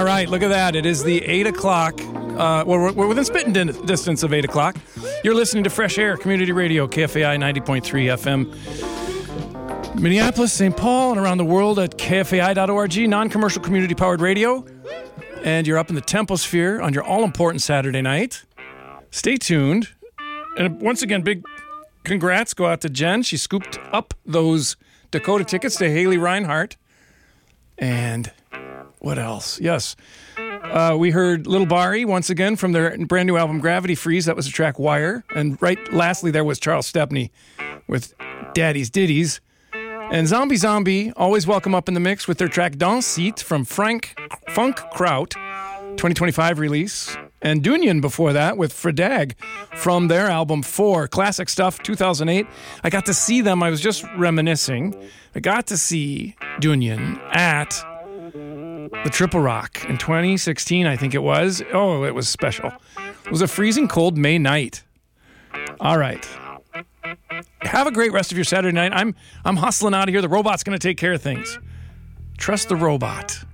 All right, look at that. It is the 8 o'clock. We're within spitting distance of 8 o'clock. You're listening to Fresh Air Community Radio, KFAI 90.3 FM. Minneapolis, St. Paul, and around the world at KFAI.org, non-commercial community-powered radio. And you're up in the Temposphere on your all-important Saturday night. Stay tuned. And once again, big congrats go out to Jen. She scooped up those Dakota tickets to Haley Reinhart. And what else? Yes. We heard Little Bari once again from their brand new album Gravity Freeze. That was the track Wire. And lastly, there was Charles Stepney with Daddy's Ditties. And Zombie, always welcome up in the mix with their track Dansite from Funk Kraut, 2025 release. And Dunyan before that with Fredag from their album 4, classic stuff, 2008. I got to see them. I was just reminiscing. I got to see Dunyan at the Triple Rock in 2016, I think it was. Oh, it was special. It was a freezing cold May night. All right. Have a great rest of your Saturday night. I'm hustling out of here. The robot's going to take care of things. Trust the robot.